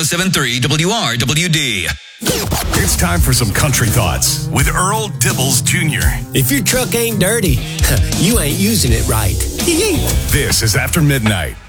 107.3 WRWD. It's time for some country thoughts with Earl Dibbles Jr. If your truck ain't dirty, you ain't using it right. This is After Midnight.